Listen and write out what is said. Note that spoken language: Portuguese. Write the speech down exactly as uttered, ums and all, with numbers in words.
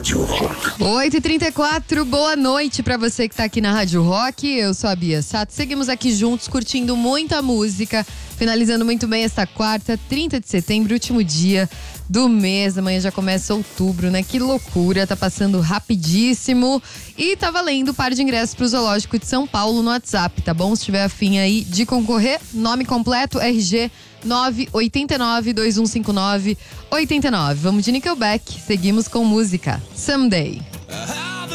Rádio Rock. oito e trinta e quatro, boa noite pra você que tá aqui na Rádio Rock. Eu sou a Bia Sato. Seguimos aqui juntos, curtindo muita música. Finalizando muito bem esta quarta, trinta de setembro, último dia do mês. Amanhã já começa outubro, né? Que loucura, tá passando rapidíssimo. E tá valendo um par de ingressos pro Zoológico de São Paulo no WhatsApp, tá bom? Se tiver afim aí de concorrer, nome completo, R G nove oito nove, dois um cinco nove, oito nove. Vamos de Nickelback, seguimos com música Someday.